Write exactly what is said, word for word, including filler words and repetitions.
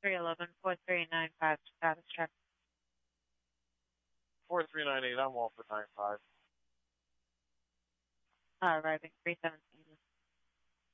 three one one, four three nine five, status check. four three nine eight, I'm Walford nine five. Uh, arriving three seven